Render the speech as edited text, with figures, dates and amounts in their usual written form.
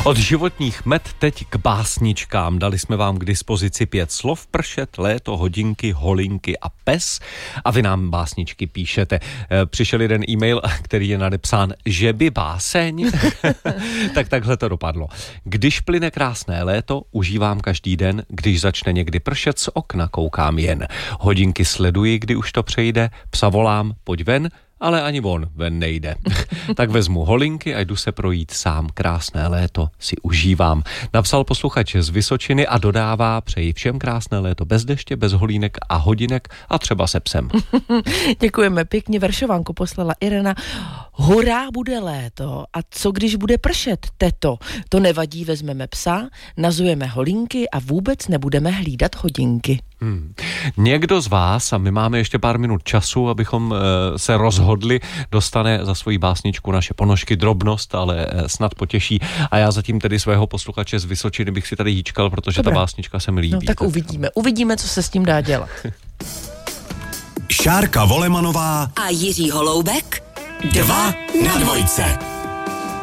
Od životních met teď k básničkám. Dali jsme vám k dispozici 5 slov: pršet, léto, hodinky, holinky a pes. A vy nám básničky píšete. Přišel jeden e-mail, který je nadepsán, že by báseň. Tak takhle to dopadlo. Když plyne krásné léto, užívám každý den, když začne někdy pršet, z okna koukám jen. Hodinky sleduji, kdy už to přejde, psa volám, pojď ven, ale ani on ven nejde. Tak vezmu holinky a jdu se projít sám. Krásné léto si užívám. Napsal posluchač z Vysočiny a dodává, přeji všem krásné léto bez deště, bez holínek a hodinek a třeba se psem. Děkujeme pěkně, veršovánku poslala Irena. Hurá, bude léto. A co když bude pršet, teto? To nevadí, vezmeme psa, nazujeme holínky a vůbec nebudeme hlídat hodinky. Někdo z vás, a my máme ještě pár minut času, abychom se rozhodli, dostane za svoji básničku naše ponožky, drobnost, ale snad potěší. A já zatím tedy svého posluchače z Vysočiny bych si tady hýčkal, protože ta básnička se mi líbí. No, tak uvidíme, co se s tím dá dělat. Šárka Volemanová a Jiří Holoubek 2 na 2.